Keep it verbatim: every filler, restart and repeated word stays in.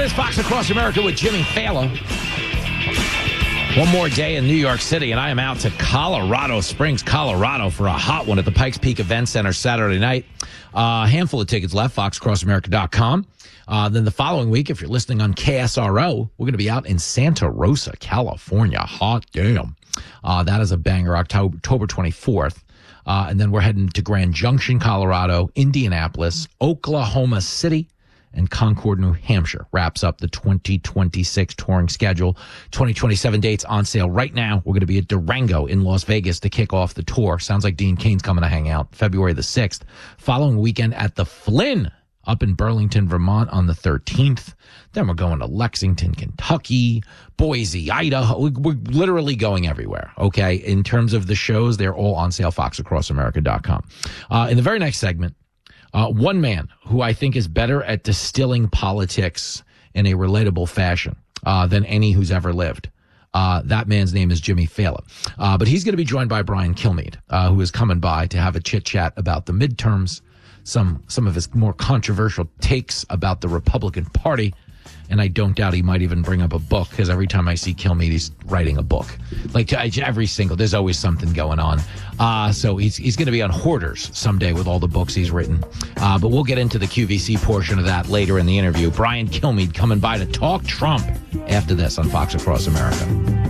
is Fox Across America with Jimmy Fallon. One more day in New York City, and I am out to Colorado Springs, Colorado for a hot one at the Pikes Peak Event Center Saturday night. Uh, a handful of tickets left, fox across america dot com. Uh, then the following week, if you're listening on K S R O, we're going to be out in Santa Rosa, California. Hot damn. Uh, that is a banger, October, October twenty-fourth. Uh, and then we're heading to Grand Junction, Colorado, Indianapolis, Oklahoma City, and Concord, New Hampshire. Wraps up the twenty twenty-six touring schedule. twenty twenty-seven dates on sale right now. We're going to be at Durango in Las Vegas to kick off the tour. Sounds like Dean Cain's coming to hang out February the sixth. Following weekend at the Flynn up in Burlington, Vermont on the thirteenth. Then we're going to Lexington, Kentucky, Boise, Idaho. We're literally going everywhere, okay? In terms of the shows, they're all on sale, fox across america dot com. Uh, in the very next segment, Uh, one man who I think is better at distilling politics in a relatable fashion uh, than any who's ever lived. Uh, that man's name is Jimmy Fallon. Uh, but he's going to be joined by Brian Kilmeade, uh, who is coming by to have a chit-chat about the midterms, some some of his more controversial takes about the Republican Party. And I don't doubt he might even bring up a book, because every time I see Kilmeade, he's writing a book. Like every single, there's always something going on. Uh, so he's he's going to be on Hoarders someday with all the books he's written. Uh, but we'll get into the Q V C portion of that later in the interview. Brian Kilmeade coming by to talk Trump after this on Fox Across America.